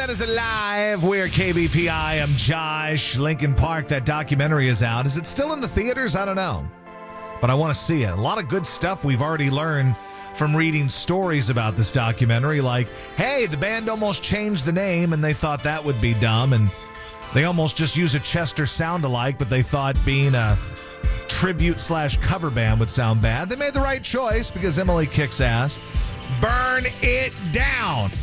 God is Alive. We're KBPI. I'm Josh. Lincoln Park, that documentary is out. Is it still in the theaters? I don't know. But I want to see it. A lot of good stuff we've already learned from reading stories about this documentary. Like, hey, the band almost changed the name, and they thought that would be dumb. And they almost just use a Chester sound-alike, but they thought being a tribute/cover band would sound bad. They made the right choice because Emily kicks ass. Burn it down.